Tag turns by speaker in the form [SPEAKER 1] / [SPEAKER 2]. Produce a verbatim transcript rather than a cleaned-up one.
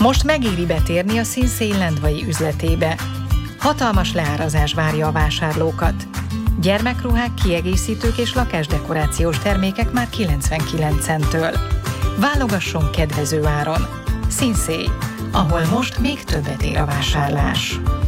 [SPEAKER 1] Most megéri betérni a Sinsay lendvai üzletébe. Hatalmas leárazás várja a vásárlókat. Gyermekruhák, kiegészítők és lakásdekorációs termékek már kilencvenkilenc centtől. Válogasson kedvező áron. Sinsay, ahol most még többet ér a vásárlás.